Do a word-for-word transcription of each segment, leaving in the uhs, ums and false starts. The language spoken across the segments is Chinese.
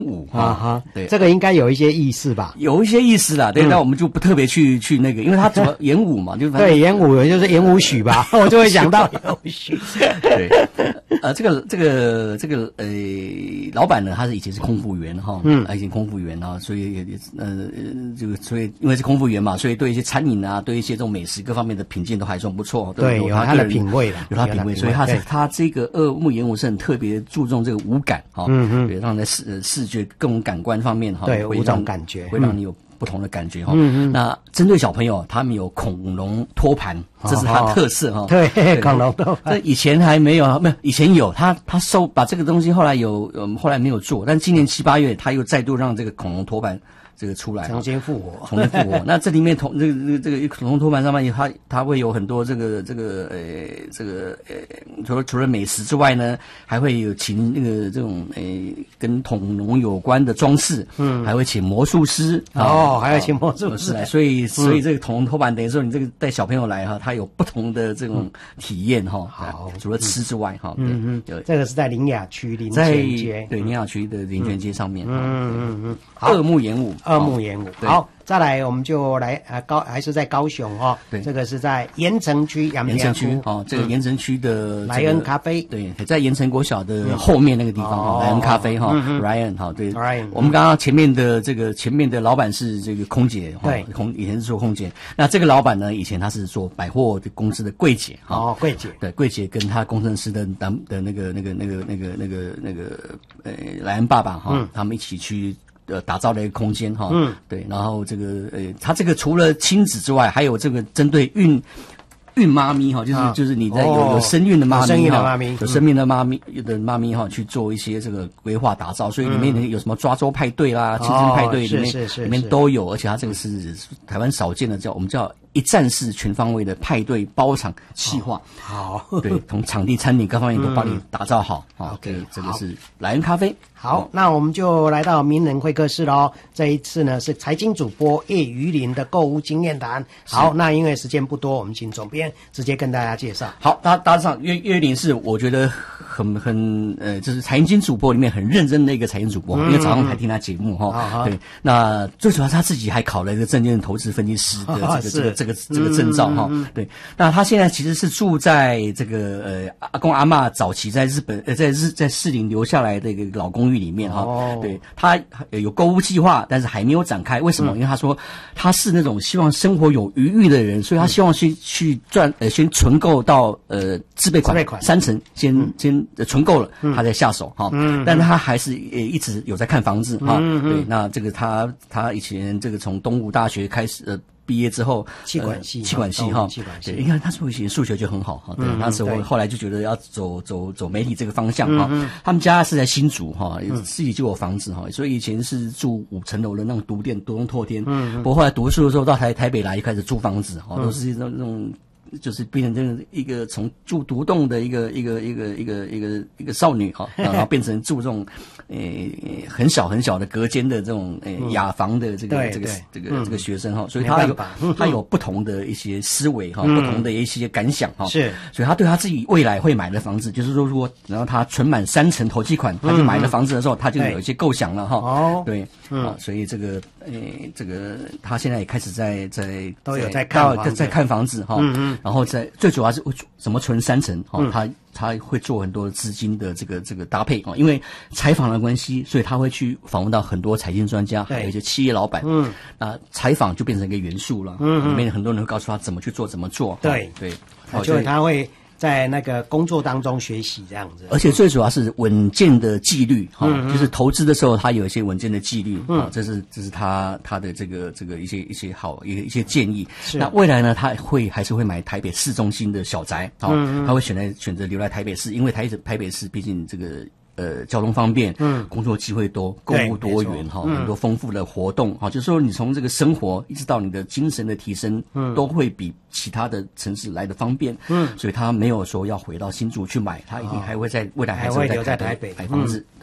武啊哈， 对， 这个应该有一些意思吧？ 有一些意思啦，对，那、嗯、我们就不特别去去那个，因为它主要演武嘛，就对演武就是演武曲吧，我就会想到演武曲。 对，呃，这个这个这个呃，老板呢，他是以前是空服员哈，嗯，以前空服员啊，所以也也呃这个所以因为是空服员嘛，所以对一些餐饮啊，对一些这种美食各方面的品鉴都还算不错， 对，有他的品味的， 有他品味，所以他是他这个二木演武是很特别注重这个五感哈，嗯嗯，对，让在视视觉各种感官方面哈， 对，五种感觉会让你有不同的感觉哈。嗯嗯。那针对小朋友，他们有恐龙托盘，这是他的特色哈。 对，恐龙托盘。 这以前还没有，没有以前有，他他收把这个东西后来有，嗯，后来没有做，但今年七八月他又再度让这个恐龙托盘这个出来， 重新复活， 重新复活。那这里面同这个这个这个恐龙托盘上面，它它会有很多这个这个呃这个呃除了除了美食之外呢，还会有请那个这种呃跟恐龙有关的装饰，嗯，还会请魔术师哦，还要请魔术师来， 所以所以这个恐龙托盘等于说你这个带小朋友来哈，他有不同的这种体验哈。好，除了吃之外哈， 嗯嗯，这个是在林雅区林泉街， 对林雅区的林泉街上面， 嗯嗯嗯， 二木演武。 二木演武，好，再来我们就来啊高还是在高雄哦， 对， 这个是在盐城区， 盐城区哦，这个盐城区的莱恩咖啡， 对，在盐城国小的后面那个地方，莱恩咖啡哈 ，Ryan 哈，对 ，Ryan， 我们刚刚前面的这个前面的老板是这个空姐， 对， 空以前是做空姐，那这个老板呢，以前他是做百货公司的柜姐哈， 哦，柜姐， 对，柜姐跟他工程师的男的那个那个那个那个那个那个呃莱恩爸爸哈，他们一起去。呃，打造的一个空间哈，嗯，对，然后这个呃，他这个除了亲子之外，还有这个针对孕孕妈咪哈，就是、啊、就是你在有、哦、有生孕的妈咪哈， 生孕的妈咪， 有生命的妈咪的妈咪哈，去做一些这个规划打造，所以里面有什么抓周派对啦、庆生派对里面、 哦、是是是里面都有，而且它这个是台湾少见的叫我们叫。一站式全方位的派对包场企划， 好， 对，从场地、餐饮各方面都帮你打造好啊。对，这个是莱恩咖啡。 好，那我们就来到名人会客室喽。这一次呢是财经主播叶瑜麟的购物经验谈。好，那因为时间不多，我们请总编直接跟大家介绍。 好，大大致上叶叶瑜麟是我觉得很很呃，就是财经主播里面很认真的一个财经主播，嗯、因为早上还听他节目哈。嗯、对，那最主要他自己还考了一个证券投资分析师的这个这个。这个这个证照哈、嗯，对，那他现在其实是住在这个呃阿公阿嬷早期在日本呃在日在士林留下来的一个老公寓里面哈，哦、对，他有购物计划，但是还没有展开，为什么？嗯、因为他说他是那种希望生活有余裕的人，所以他希望去去赚呃先存够到呃自备款三成，先、嗯、先存够了，嗯、他再下手哈，嗯、但是他还是呃一直有在看房子哈，嗯、对，那这个他他以前这个从东吴大学开始呃。毕业之后， 气管系， 气管系哈， 气管系。 对，你看他数学数学就很好哈。对，那时候后来就觉得要走走走媒体这个方向哈。他们家是在新竹哈，自己就有房子哈，所以以前是住五层楼的那种独店独栋透天。嗯。不过后来读书的时候到台台北来，就开始租房子哈，都是那种那种。就是变成这个一个从住独栋的一个一个一个一个一个一个少女哈，然后变成住这种呃很小很小的隔间的这种呃雅房的这个这个这个这个学生哈，所以他有他有不同的一些思维哈，不同的一些感想哈，是，所以他对他自己未来会买的房子，就是说如果然后他存满三成头期款，他就买了房子的时候，他就有一些构想了哈，哦，对，啊，所以这个呃这个他现在也开始在在都有在看在在看房子哈，嗯嗯。然后在最主要是怎么存三成哦，他他会做很多资金的这个这个搭配哦，因为采访的关系，所以他会去访问到很多财经专家，还有一些企业老板，嗯，啊，采访就变成一个元素了，嗯，里面很多人会告诉他怎么去做，怎么做， 对对， 就他会。在那个工作当中学习这样子， 而且最主要是稳健的纪律哈，嗯嗯就是投资的时候他有一些稳健的纪律，嗯，这是这是他他的这个这个一些一些好一个一些建议。那未来呢，他会还是会买台北市中心的小宅，好、嗯嗯，他会选择选择留在台北市，因为台台北市毕竟这个。呃，交通方便，嗯，工作机会多，购物多元哈，很多丰富的活动哈，就是说你从这个生活一直到你的精神的提升，嗯，都会比其他的城市来的方便，嗯，所以他没有说要回到新竹去买，他一定还会在未来还是会在台北买房子，对。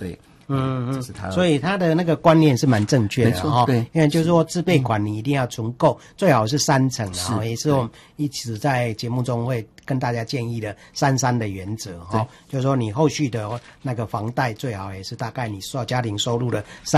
嗯嗯， 这是他， 所以他的那个观念是蛮正确的哈。 对， 因为就是说自备款你一定要存够，最好是三成，然后也是我们一直在节目中会跟大家建议的三三的原则哈，就是说你后续的那个房贷最好也是大概你所家庭收入的